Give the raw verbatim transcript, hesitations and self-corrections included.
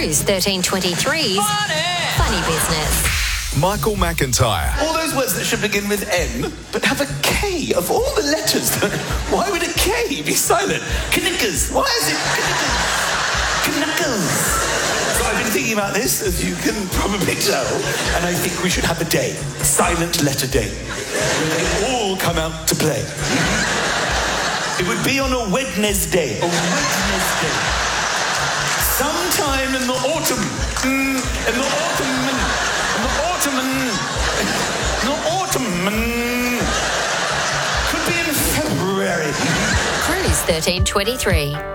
Cruise thirteen twenty-three's Funny, Funny Business. Michael McIntyre. All those words that should begin with N, but have a K of all the letters. Why would a K be silent? Knickers. Why is it knickers? Knickers. So I've been thinking about this, as you can probably tell, and I think we should have a day, a silent letter day, where they all come out to play. It would be on a Wednesday. A Wednesday. Sometime in the autumn. Mm, in the autumn. In the autumn. In the autumn. Could be in February. Cruise thirteen twenty-three.